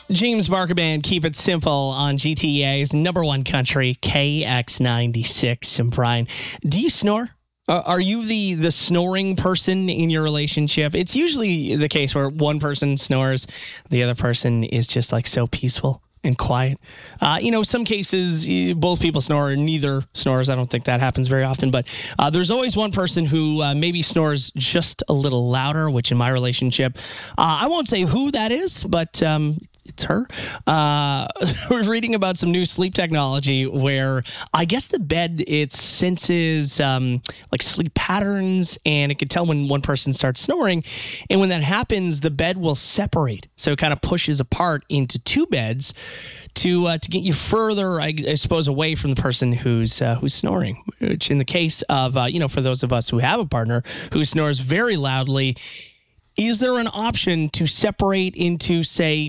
James Barker Band, Keep It Simple on GTA's number one country, KX96. And Brian, do you snore? Are you the snoring person in your relationship? It's usually the case where one person snores, the other person is just like so peaceful and quiet. Some cases, both people snore and neither snores. I don't think that happens very often, but there's always one person who maybe snores just a little louder, which in my relationship, I won't say who that is, but it's her. We're reading about some new sleep technology where I guess the bed, it senses like sleep patterns, and it can tell when one person starts snoring. And when that happens, the bed will separate. So it kind of pushes apart into two beds to get you further, I suppose, away from the person who's snoring. Which in the case of, for those of us who have a partner who snores very loudly, is there an option to separate into, say,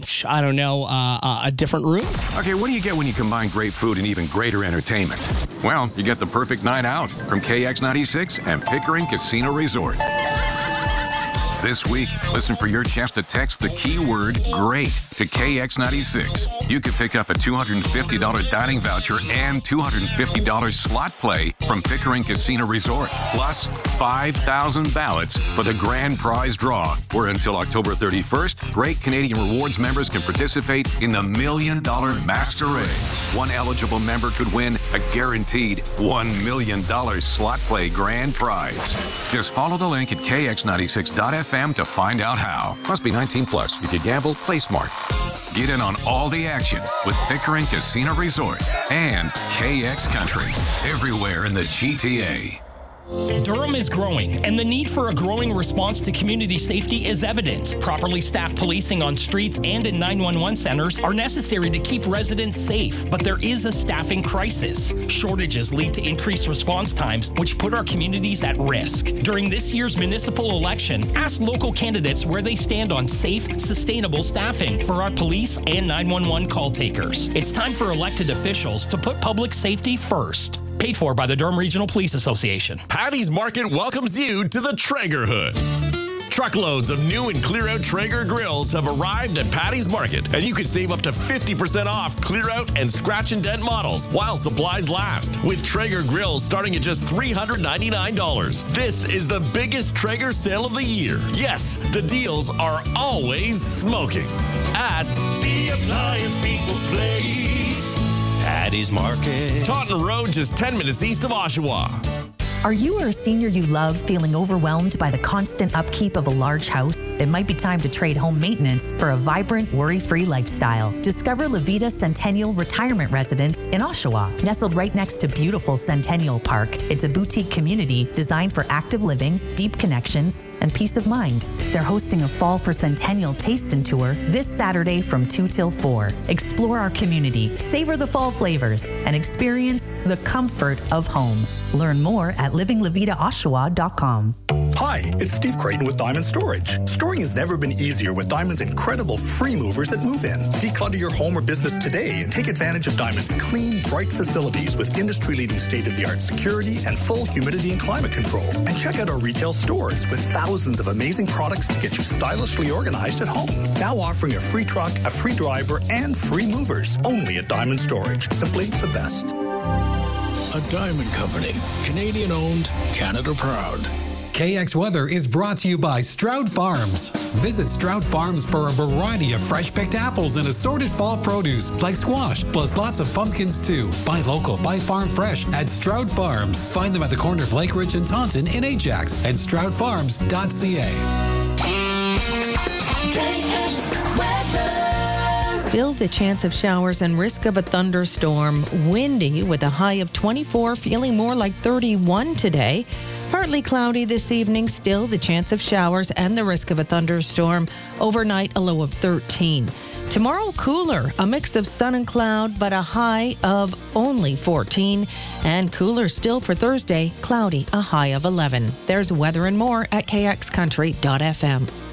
a different room? Okay, what do you get when you combine great food and even greater entertainment? Well, you get the perfect night out from KX96 and Pickering Casino Resort. This week, listen for your chance to text the keyword GREAT to KX96. You could pick up a $250 dining voucher and $250 slot play from Pickering Casino Resort, plus 5,000 ballots for the grand prize draw, where until October 31st, Great Canadian Rewards members can participate in the $1 Million Masquerade. One eligible member could win a guaranteed $1 million slot play grand prize. Just follow the link at kx96.fm to find out how. Must be 19 plus. If you gamble, play smart. Get in on all the action with Pickering Casino Resort and KX Country. Everywhere in the GTA. Durham is growing, and the need for a growing response to community safety is evident. Properly staffed policing on streets and in 911 centers are necessary to keep residents safe, but there is a staffing crisis. Shortages lead to increased response times, which put our communities at risk. During this year's municipal election, ask local candidates where they stand on safe, sustainable staffing for our police and 911 call takers. It's time for elected officials to put public safety first. Paid for by the Durham Regional Police Association. Patty's Market welcomes you to the Traeger Hood. Truckloads of new and clear-out Traeger grills have arrived at Patty's Market, and you can save up to 50% off clear-out and scratch and dent models while supplies last. With Traeger grills starting at just $399. This is the biggest Traeger sale of the year. Yes, the deals are always smoking. At the Appliance People Place, Patty's Market, Taunton Road, just 10 minutes east of Oshawa. Are you or a senior you love feeling overwhelmed by the constant upkeep of a large house? It might be time to trade home maintenance for a vibrant, worry-free lifestyle. Discover La Vida Centennial Retirement Residence in Oshawa. Nestled right next to beautiful Centennial Park, it's a boutique community designed for active living, deep connections, and peace of mind. They're hosting a Fall for Centennial Taste and Tour this Saturday from 2 till 4. Explore our community, savor the fall flavors, and experience the comfort of home. Learn more at livinglavitaoshawa.com. Hi, it's Steve Creighton with Diamond Storage. Storing has never been easier with Diamond's incredible free movers that move in. Declutter your home or business today and take advantage of Diamond's clean, bright facilities with industry-leading state-of-the-art security and full humidity and climate control. And check out our retail stores with thousands of amazing products to get you stylishly organized at home. Now offering a free truck, a free driver, and free movers. Only at Diamond Storage. Simply the best. A Diamond Company. Canadian owned, Canada proud. KX Weather is brought to you by Stroud Farms. Visit Stroud Farms for a variety of fresh picked apples and assorted fall produce like squash, plus lots of pumpkins too. Buy local, buy farm fresh at Stroud Farms. Find them at the corner of Lake Ridge and Taunton in Ajax and stroudfarms.ca. KX Weather. Still the chance of showers and risk of a thunderstorm. Windy with a high of 24, feeling more like 31 today. Partly cloudy this evening. Still the chance of showers and the risk of a thunderstorm. Overnight, a low of 13. Tomorrow, cooler. A mix of sun and cloud, but a high of only 14. And cooler still for Thursday. Cloudy, a high of 11. There's weather and more at kxcountry.fm.